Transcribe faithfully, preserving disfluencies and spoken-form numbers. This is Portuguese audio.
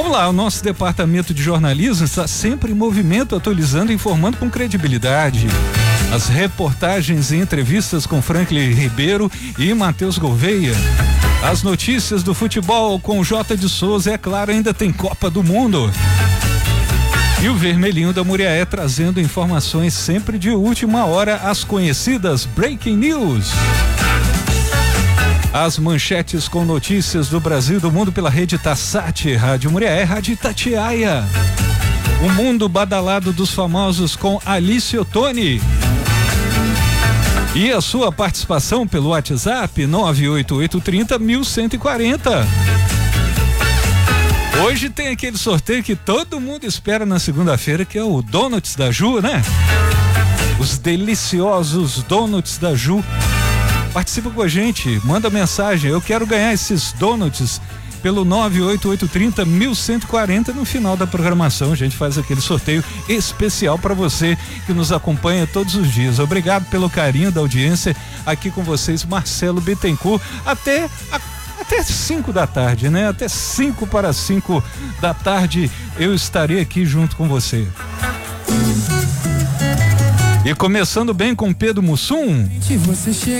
Vamos lá, o nosso departamento de jornalismo está sempre em movimento, atualizando e informando com credibilidade. As reportagens e entrevistas com Franklin Ribeiro e Matheus Gouveia. As notícias do futebol com J de Souza, é claro, ainda tem Copa do Mundo. E o Vermelhinho da Muriaé trazendo informações sempre de última hora, as conhecidas Breaking News. As manchetes com notícias do Brasil e do mundo pela rede Tassat, Rádio Muriaé, Rádio Itatiaia. O mundo badalado dos famosos com Alice Ottoni. E a sua participação pelo WhatsApp nove oito oito três zero um um quatro zero. Hoje tem aquele sorteio que todo mundo espera na segunda-feira, que é o Donuts da Ju, né? Os deliciosos Donuts da Ju. Participa com a gente, manda mensagem, eu quero ganhar esses donuts pelo nove oito oito três zero um um quatro zero. No final da programação a gente faz aquele sorteio especial para você que nos acompanha todos os dias. Obrigado pelo carinho da audiência aqui com vocês, Marcelo Bittencourt, até a Até cinco da tarde, né? Até cinco para cinco da tarde eu estarei aqui junto com você. E começando bem com Pedro Mussum.